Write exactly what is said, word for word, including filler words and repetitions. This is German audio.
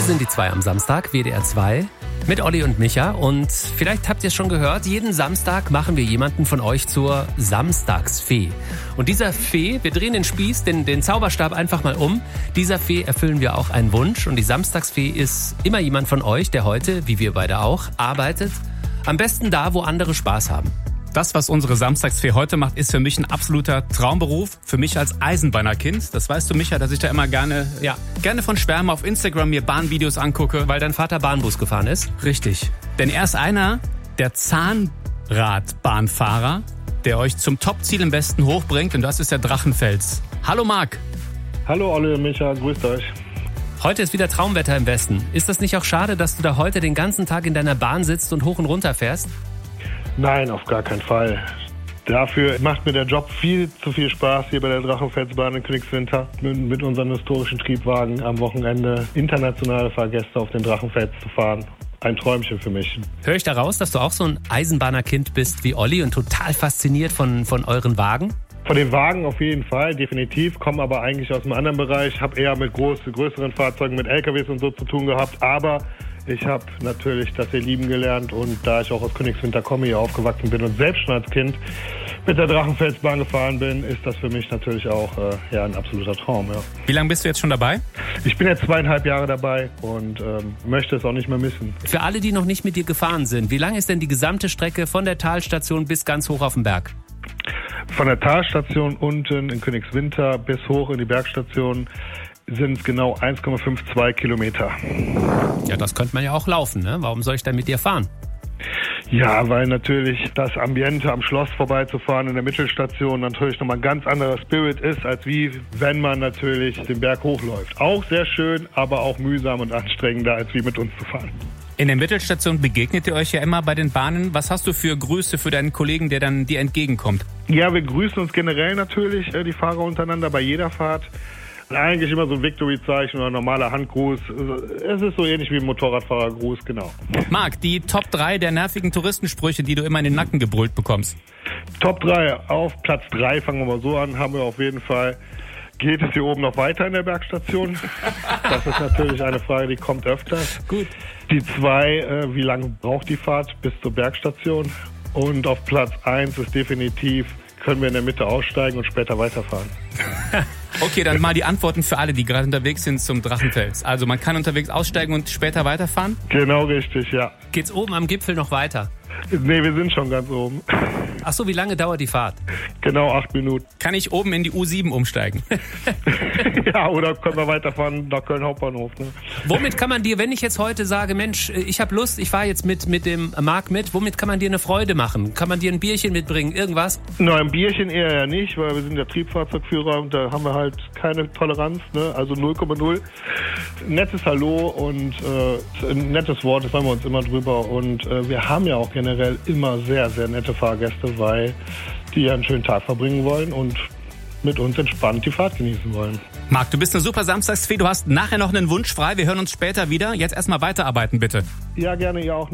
sind die zwei am Samstag, W D R zwei, mit Olli und Micha. Und vielleicht habt ihr es schon gehört, jeden Samstag machen wir jemanden von euch zur Samstagsfee. Und dieser Fee, wir drehen den Spieß, den, den Zauberstab einfach mal um. Dieser Fee erfüllen wir auch einen Wunsch. Und die Samstagsfee ist immer jemand von euch, der heute, wie wir beide auch, arbeitet. Am besten da, wo andere Spaß haben. Das, was unsere Samstagsfee heute macht, ist für mich ein absoluter Traumberuf. Für mich als Eisenbahnerkind. Das weißt du, Micha, dass ich da immer gerne, ja, gerne von schwärme, auf Instagram mir Bahnvideos angucke. Weil dein Vater Bahnbus gefahren ist? Richtig. Denn er ist einer der Zahnradbahnfahrer, der euch zum Topziel im Westen hochbringt. Und das ist der Drachenfels. Hallo Marc. Hallo Olli und Micha, grüßt euch. Heute ist wieder Traumwetter im Westen. Ist das nicht auch schade, dass du da heute den ganzen Tag in deiner Bahn sitzt und hoch und runter fährst? Nein, auf gar keinen Fall. Dafür macht mir der Job viel zu viel Spaß, hier bei der Drachenfelsbahn in Königswinter mit, mit unseren historischen Triebwagen am Wochenende internationale Fahrgäste auf den Drachenfels zu fahren. Ein Träumchen für mich. Höre ich da raus, dass du auch so ein Eisenbahnerkind bist wie Olli und total fasziniert von, von euren Wagen? Von den Wagen auf jeden Fall, definitiv, komme aber eigentlich aus einem anderen Bereich, habe eher mit groß, größeren Fahrzeugen, mit L K Ws und so zu tun gehabt, aber ich habe natürlich das hier lieben gelernt und da ich auch aus Königswinter komme, hier aufgewachsen bin und selbst schon als Kind mit der Drachenfelsbahn gefahren bin, ist das für mich natürlich auch äh, ja, ein absoluter Traum. Ja. Wie lange bist du jetzt schon dabei? Ich bin jetzt zweieinhalb Jahre dabei und ähm, möchte es auch nicht mehr missen. Für alle, die noch nicht mit dir gefahren sind, wie lang ist denn die gesamte Strecke von der Talstation bis ganz hoch auf den Berg? Von der Talstation unten in Königswinter bis hoch in die Bergstation sind es genau eins Komma zweiundfünfzig Kilometer. Ja, das könnte man ja auch laufen, ne? Warum soll ich denn mit dir fahren? Ja, weil natürlich das Ambiente am Schloss vorbeizufahren in der Mittelstation natürlich nochmal ein ganz anderer Spirit ist, als wie wenn man natürlich den Berg hochläuft. Auch sehr schön, aber auch mühsam und anstrengender, als wie mit uns zu fahren. In der Mittelstation begegnet ihr euch ja immer bei den Bahnen. Was hast du für Grüße für deinen Kollegen, der dann dir entgegenkommt? Ja, wir grüßen uns generell natürlich, die Fahrer untereinander bei jeder Fahrt. Eigentlich immer so ein Victory-Zeichen oder ein normaler Handgruß. Es ist so ähnlich wie ein Motorradfahrergruß, genau. Marc, die Top drei der nervigen Touristensprüche, die du immer in den Nacken gebrüllt bekommst. Top drei. Auf Platz drei, fangen wir mal so an, haben wir auf jeden Fall, geht es hier oben noch weiter in der Bergstation? Das ist natürlich eine Frage, die kommt öfter. Gut. Die zwei, äh, wie lange braucht die Fahrt bis zur Bergstation? Und auf Platz eins ist definitiv, können wir in der Mitte aussteigen und später weiterfahren. Okay, dann mal die Antworten für alle, die gerade unterwegs sind zum Drachenfels. Also man kann unterwegs aussteigen und später weiterfahren? Genau richtig, ja. Geht's oben am Gipfel noch weiter? Nee, wir sind schon ganz oben. Ach so, wie lange dauert die Fahrt? Genau acht Minuten. Kann ich oben in die U sieben umsteigen? Ja, oder können wir weiterfahren nach Köln Hauptbahnhof. Ne? Womit kann man dir, wenn ich jetzt heute sage, Mensch, ich habe Lust, ich fahre jetzt mit, mit dem Marc mit, womit kann man dir eine Freude machen? Kann man dir ein Bierchen mitbringen, irgendwas? Nein, ein Bierchen eher ja nicht, weil wir sind ja Triebfahrzeugführer und da haben wir halt keine Toleranz, ne? Also null Komma null. Nettes Hallo und äh, ein nettes Wort, das freuen wir uns immer drüber und äh, wir haben ja auch generell immer sehr, sehr nette Fahrgäste, weil die ja einen schönen Tag verbringen wollen und mit uns entspannt die Fahrt genießen wollen. Marc, du bist eine super Samstagsfee, du hast nachher noch einen Wunsch frei, wir hören uns später wieder. Jetzt erstmal weiterarbeiten, bitte. Ja, gerne, ihr auch.